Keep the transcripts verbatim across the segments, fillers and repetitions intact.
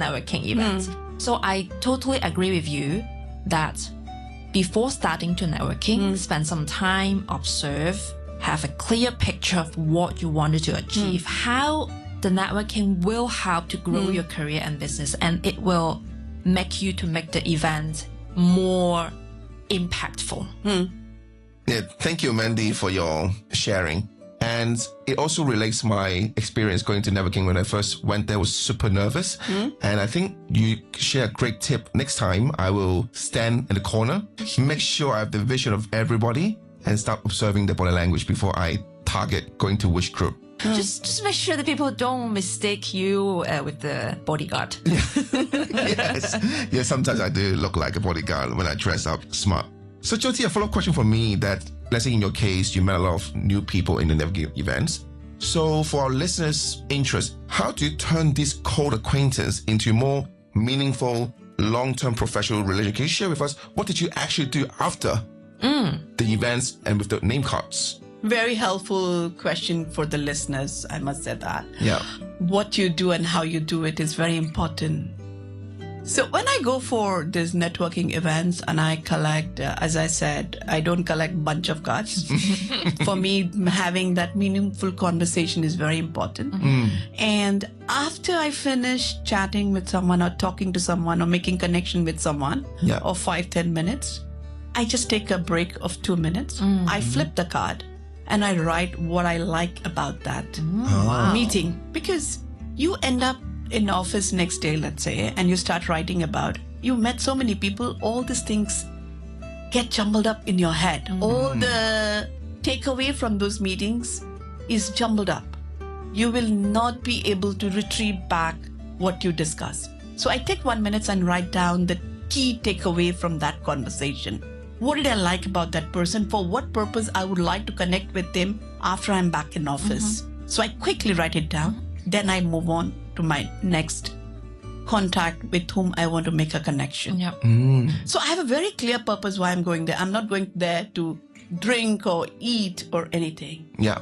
networking events. Mm. So I totally agree with you that before starting to networking, mm. spend some time, observe, have a clear picture of what you wanted to achieve, mm. how the networking will help to grow mm. your career and business, and it will make you to make the event more impactful. Mm. Yeah, thank you, Mandy, for your sharing. And it also relates my experience going to networking. When I first went there, I was super nervous. Mm. And I think you share a great tip. Next time, I will stand in the corner, make sure I have the vision of everybody, and start observing the body language before I target going to which group. Mm. Just just make sure that people don't mistake you uh, with the bodyguard. Yes. Yeah, sometimes I do look like a bodyguard when I dress up smart. So, Jyoti, a follow-up question for me that, let's say in your case, you met a lot of new people in the networking events. So for our listeners' interest, how do you turn this cold acquaintance into more meaningful, long-term professional relationship? Can you share with us, what did you actually do after mm. the events and with the name cards? Very helpful question for the listeners, I must say that. Yeah. What you do and how you do it is very important. So when I go for these networking events and I collect, uh, as I said, I don't collect bunch of cards. For me, having that meaningful conversation is very important. Mm. And after I finish chatting with someone or talking to someone or making connection with someone, yeah. or five, ten minutes, I just take a break of two minutes. Mm. I flip the card and I write what I like about that mm. meeting. Because you end up in office next day, let's say, and you start writing about, you met so many people, all these things get jumbled up in your head. Mm. All the takeaway from those meetings is jumbled up. You will not be able to retrieve back what you discuss. So I take one minute and write down the key takeaway from that conversation. What did I like about that person? For what purpose I would like to connect with them after I'm back in office? Mm-hmm. So I quickly write it down. Mm-hmm. Then I move on to my next contact with whom I want to make a connection. Yep. Mm. So I have a very clear purpose why I'm going there. I'm not going there to drink or eat or anything. Yeah.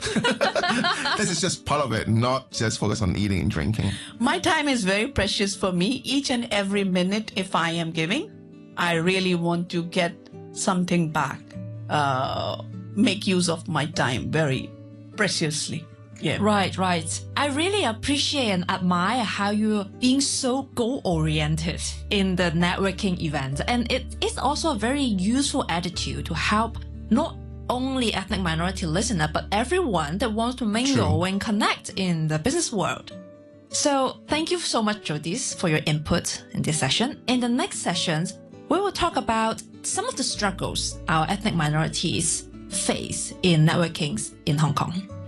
This is just part of it, not just focus on eating and drinking. My time is very precious for me. Each and every minute, if I am giving, I really want to get something back. Uh, make use of my time very preciously. Yeah. Right, right. I really appreciate and admire how you're being so goal-oriented in the networking event. And it is also a very useful attitude to help not only ethnic minority listener, but everyone that wants to mingle True. And connect in the business world. So thank you so much, Jyoti, for your input in this session. In the next sessions, we will talk about some of the struggles our ethnic minorities face in networking in Hong Kong.